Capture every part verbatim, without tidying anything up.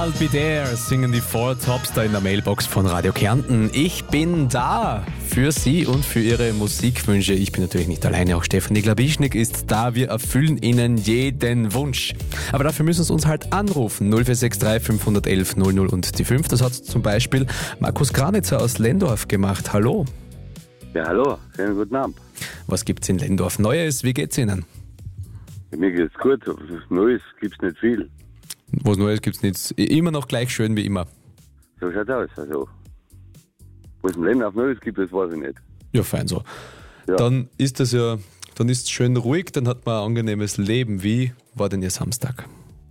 I'll be there, singen die Four Tops da in der Mailbox von Radio Kärnten. Ich bin da für Sie und für Ihre Musikwünsche. Ich bin natürlich nicht alleine, auch Stefanie Glabischnik ist da. Wir erfüllen Ihnen jeden Wunsch. Aber dafür müssen Sie uns halt anrufen. null vier sechs drei fünf eins eins null null und die fünf. Das hat zum Beispiel Markus Granitzer aus Lendorf gemacht. Hallo. Ja, hallo. Schönen guten Abend. Was gibt's in Lendorf Neues? Wie geht's Ihnen? Mir geht's gut. Neues gibt's nicht viel. Was Neues gibt's nicht. Immer noch gleich schön wie immer. So schaut's aus. Also, was im Leben auf Neues gibt, das weiß ich nicht. Ja, fein so. Ja. Dann ist das ja, dann ist es schön ruhig, dann hat man ein angenehmes Leben. Wie war denn Ihr Samstag?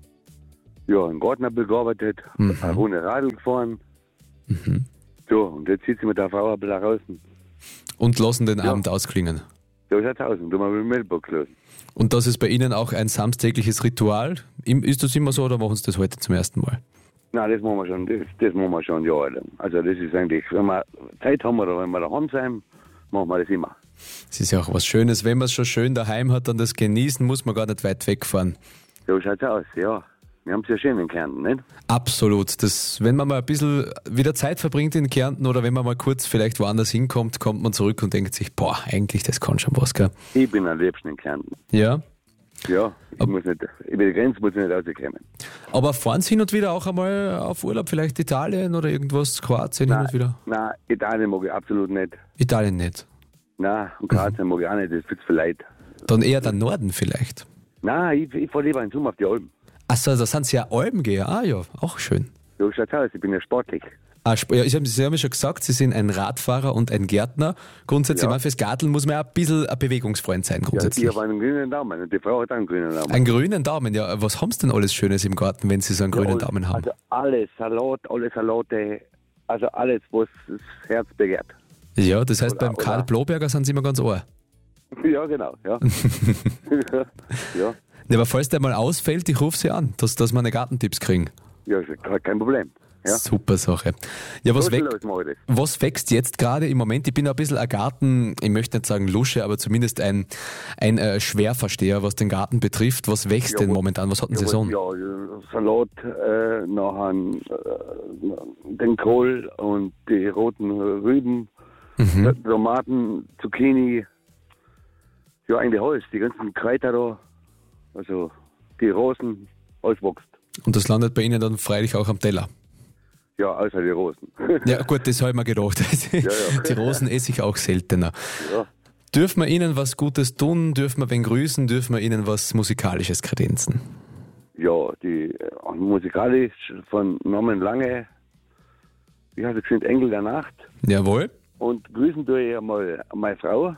Ja, im Garten ein bisschen gearbeitet, Mhm. eine Runde Radl gefahren. Mhm. So, und jetzt sitze ich mit der Frau ein bisschen draußen. Und lassen den Ja. Abend ausklingen. So schaut's aus. Und du mal mit dem Mailbox los. Und das ist bei Ihnen auch ein samstägliches Ritual? Im- Ist das immer so oder machen Sie das heute zum ersten Mal? Nein, das machen wir schon, das, das machen wir schon jahrelang. Also das ist eigentlich, wenn wir Zeit haben oder wenn wir daheim sind, machen wir das immer. Es ist ja auch was Schönes. Wenn man es schon schön daheim hat, dann das genießen, muss man gar nicht weit wegfahren. So schaut's aus, ja. Wir haben es ja schön in Kärnten, nicht? Absolut. Das, wenn man mal ein bisschen wieder Zeit verbringt in Kärnten oder wenn man mal kurz vielleicht woanders hinkommt, kommt man zurück und denkt sich, boah, eigentlich, das kann schon was, gell? Ich bin am liebsten in Kärnten. Ja. Ja, ich muss nicht, über die Grenze muss ich nicht rauskommen. Aber fahren Sie hin und wieder auch einmal auf Urlaub, vielleicht Italien oder irgendwas, Kroatien hin und wieder? Nein, Italien mag ich absolut nicht. Italien nicht. Nein, und Kroatien mag ich auch nicht, das ist viel zu viel Leid. Dann eher der Norden vielleicht. Nein, ich, ich fahre lieber in Sommer auf die Alpen. Achso, da sind Sie ja Alpengeher. Ah ja, auch schön. So schaut's aus, ich bin ja sportlich. Ah, Sp- ja, ich hab, Sie haben ja schon gesagt, Sie sind ein Radfahrer und ein Gärtner. Grundsätzlich, Ja. ich meine, fürs Garteln muss man ja ein bisschen ein Bewegungsfreund sein, Ja, grundsätzlich. ich habe einen grünen Daumen und die Frau hat einen grünen Daumen. Einen grünen Daumen, ja. Was haben Sie denn alles Schönes im Garten, wenn Sie so einen grünen Ja, Daumen haben? Also alles, Salat, alle Salate, also alles, was das Herz begehrt. Ja, das heißt, Oder- beim Karl oder- Bloberger sind Sie immer ganz ohr. Ja, genau, ja. ja, Ja, aber falls der mal ausfällt, ich rufe Sie an, dass, dass wir eine Gartentipps kriegen. ja, ist kein Problem. Ja. Super Sache. Ja, was, So weg, los mache ich das. was wächst jetzt gerade im Moment? Ich bin ein bisschen ein Garten, ich möchte nicht sagen Lusche, aber zumindest ein, ein äh, Schwerversteher, was den Garten betrifft. Was wächst Ja, denn was- momentan? Was hatten Sie Ja, so? ja, Salat, äh, nachher äh, den Kohl und die roten Rüben, Mhm. Tomaten, Zucchini, ja eigentlich alles, die ganzen Kräuter da, also die Rosen, alles wächst. Und das landet bei Ihnen dann freilich auch am Teller. Ja, außer die Rosen. Ja gut, das habe ich mir gedacht. ja. Die Rosen esse ich auch seltener. ja. Dürfen wir Ihnen was Gutes tun? Dürfen wir wen grüßen? Dürfen wir Ihnen was Musikalisches kredenzen? Ja, die äh, musikalisch von Norman Lange, wie heißt es geschwind, Engel der Nacht. Jawohl. Und grüßen tue ich einmal meine Frau.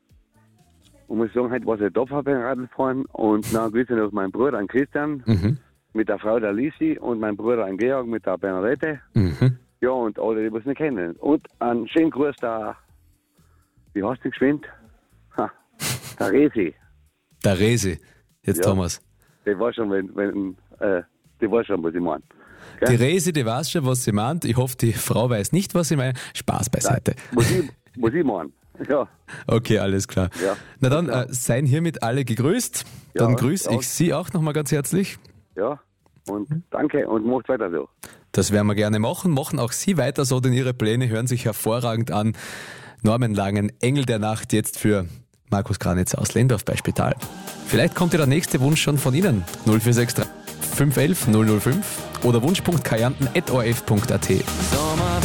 Und muss sagen, heute war sie da beim Radlfahren. Und dann grüße ich noch meinen Bruder, den Christian, Mhm. mit der Frau, der Lisi, und meinen Bruder, den Georg, mit der Bernadette. Mhm. Ja, und alle, die was nicht kennen. Und einen schönen Gruß da, wie heißt die geschwind? Ha, der Resi. Der Resi. Jetzt Ja. Thomas. Der war schon, wenn, wenn, äh, die weiß schon, was ich meine. Die Resi, die weiß schon, was sie meint. Ich hoffe, die Frau weiß nicht, was sie meint. Spaß beiseite. Was ich, was ich meine. Ja, Okay, alles klar. Ja. Na dann, äh, seien hiermit alle gegrüßt. Dann Ja, grüße ja. ich Sie auch nochmal ganz herzlich. ja. Und danke und macht weiter so. Das werden wir gerne machen. Machen auch Sie weiter so, denn Ihre Pläne hören sich hervorragend an. Norman Langen, Engel der Nacht, jetzt für Markus Granitzer aus Lendorf bei Spital. Vielleicht kommt ja der nächste Wunsch schon von Ihnen. null vier sechs drei fünf eins null null fünf oder wunsch punkt kajanten at o r f punkt a t. Sommer